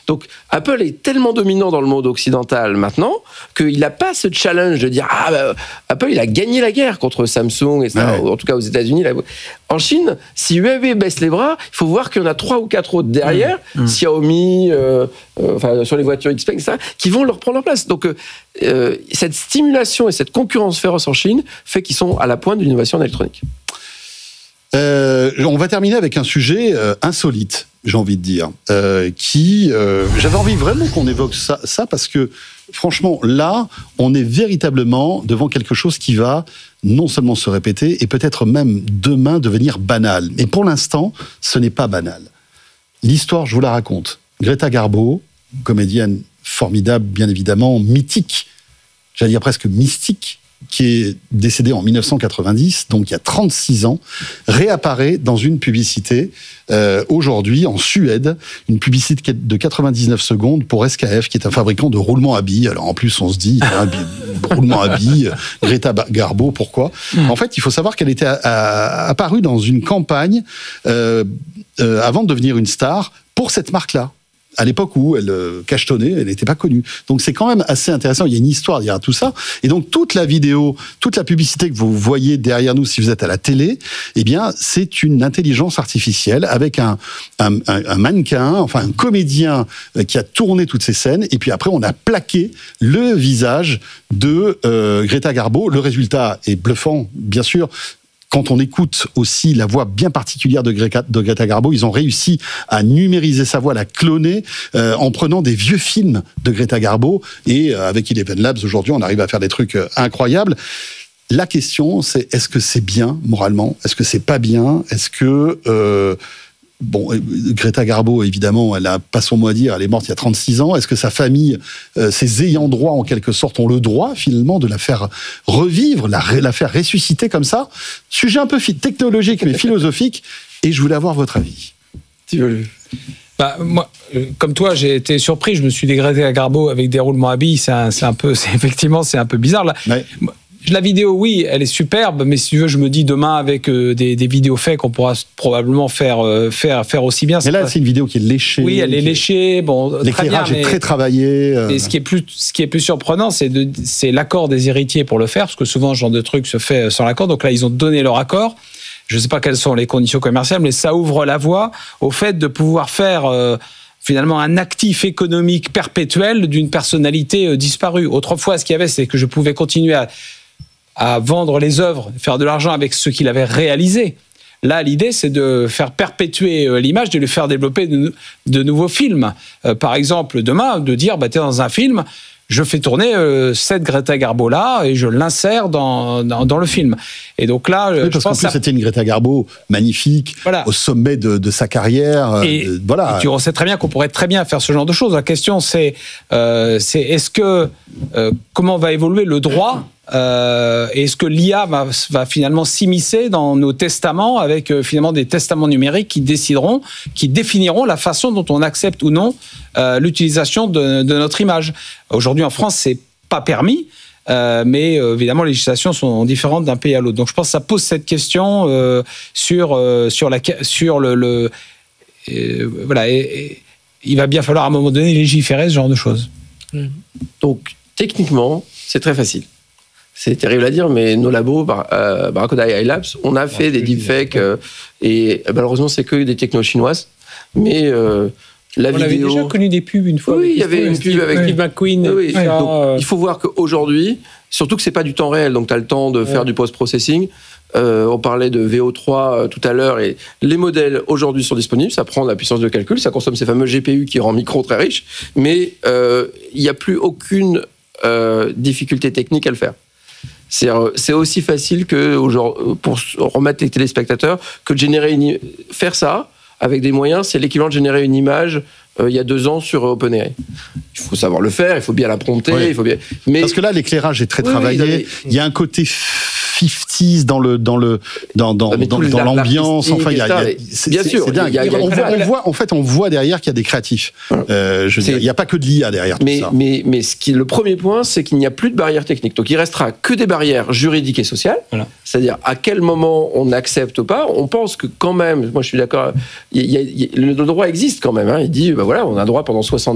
Donc Apple est tellement dominant dans le monde occidental maintenant qu'il n'a pas ce challenge de dire Apple il a gagné la guerre contre Samsung, et ça, en tout cas aux États-Unis. En Chine, si Huawei baisse les bras, il faut voir qu'il y en a 3 ou 4 autres derrière, Xiaomi, sur les voitures XPeng, etc., qui vont leur prendre leur place. Donc cette stimulation et cette concurrence féroce en Chine fait qu'ils sont à la pointe de l'innovation en électronique. On va terminer avec un sujet insolite, j'ai envie de dire, j'avais envie vraiment qu'on évoque ça parce que franchement là, on est véritablement devant quelque chose qui va non seulement se répéter et peut-être même demain devenir banal. Mais pour l'instant, ce n'est pas banal. L'histoire, je vous la raconte. Greta Garbo, comédienne formidable, bien évidemment, mythique, j'allais dire presque mystique, qui est décédée en 1990, donc il y a 36 ans, réapparaît dans une publicité aujourd'hui en Suède, une publicité de 99 secondes pour SKF, qui est un fabricant de roulements à billes. Alors en plus, on se dit, roulement à billes, Greta Garbo, pourquoi ? En fait, il faut savoir qu'elle était apparue dans une campagne avant de devenir une star pour cette marque-là. À l'époque où elle cachetonnait, elle n'était pas connue. Donc c'est quand même assez intéressant, il y a une histoire derrière tout ça. Et donc toute la vidéo, toute la publicité que vous voyez derrière nous si vous êtes à la télé, eh bien c'est une intelligence artificielle avec un mannequin, enfin un comédien qui a tourné toutes ces scènes. Et puis après on a plaqué le visage de Greta Garbo. Le résultat est bluffant, bien sûr. Quand on écoute aussi la voix bien particulière de Greta Garbo, ils ont réussi à numériser sa voix, à la cloner en prenant des vieux films de Greta Garbo. Et avec Eleven Labs, aujourd'hui, on arrive à faire des trucs incroyables. La question, c'est est-ce que c'est bien moralement ? Est-ce que c'est pas bien ? Est-ce que... Greta Garbo, évidemment, elle n'a pas son mot à dire, elle est morte il y a 36 ans. Est-ce que sa famille, ses ayants droit, en quelque sorte, ont le droit, finalement, de la faire revivre, la faire ressusciter comme ça ? Sujet un peu technologique, mais philosophique, et je voulais avoir votre avis. Tu veux moi, comme toi, j'ai été surpris. Je me suis dégradé à Garbo avec des roulements à billes. Effectivement, c'est un peu bizarre. Là. Ouais. La vidéo, oui, elle est superbe, mais si tu veux, je me dis demain avec des vidéos fake, on pourra probablement faire aussi bien. Mais là, c'est une vidéo qui est léchée. Oui, elle est léchée. Bon, l'éclairage est très travaillé. Et ce qui est plus surprenant, c'est l'accord des héritiers pour le faire, parce que souvent, ce genre de truc se fait sans l'accord. Donc là, ils ont donné leur accord. Je ne sais pas quelles sont les conditions commerciales, mais ça ouvre la voie au fait de pouvoir faire finalement un actif économique perpétuel d'une personnalité disparue. Autrefois, ce qu'il y avait, c'est que je pouvais continuer à vendre les œuvres, faire de l'argent avec ce qu'il avait réalisé. Là, l'idée, c'est de faire perpétuer l'image, de lui faire développer de nouveaux films. Par exemple, demain, de dire, t'es dans un film, je fais tourner cette Greta Garbo-là et je l'insère dans le film. Et donc là, oui, parce qu'en plus, c'était une Greta Garbo magnifique, voilà, au sommet de sa carrière. Et tu sais très bien qu'on pourrait très bien faire ce genre de choses. La question, c'est est-ce que comment va évoluer le droit ? Est-ce que l'IA va finalement s'immiscer dans nos testaments avec finalement des testaments numériques qui définiront la façon dont on accepte ou non l'utilisation de notre image. Aujourd'hui en France, c'est pas permis. Mais évidemment, les législations sont différentes d'un pays à l'autre. Donc, je pense que ça pose cette question voilà. Et il va bien falloir à un moment donné légiférer ce genre de choses. Donc, techniquement, c'est très facile. C'est terrible à dire, mais nos labos, Barracuda AI Labs, on a fait des deepfakes et malheureusement, c'est que des technos chinoises. Mais la vidéo... avait déjà connu des pubs une fois. Oui, il y avait une pub avec Steve McQueen. Oui. Donc, il faut voir qu'aujourd'hui, surtout que c'est pas du temps réel, donc tu as le temps de faire du post-processing. On parlait de VO3 tout à l'heure, et les modèles aujourd'hui sont disponibles, ça prend de la puissance de calcul, ça consomme ces fameux GPU qui rend micro très riche, mais il n'y a plus aucune difficulté technique à le faire. C'est aussi facile que, pour remettre les téléspectateurs, que de faire ça avec des moyens, c'est l'équivalent de générer une image il y a 2 ans sur OpenAI. Il faut savoir le faire, il faut bien la prompter, oui. il faut bien... Mais... Parce que là, l'éclairage est très travaillé. Il y a un côté 50s dans l'ambiance. Enfin, bien sûr. C'est dingue. On voit derrière qu'il y a des créatifs. Il n'y a pas que de l'IA derrière tout ça. Mais le premier point, c'est qu'il n'y a plus de barrières techniques. Donc, il restera que des barrières juridiques et sociales. Voilà. C'est-à-dire, à quel moment on accepte ou pas. On pense que quand même, moi je suis d'accord, le droit existe quand même. Il dit, voilà, on a droit pendant 60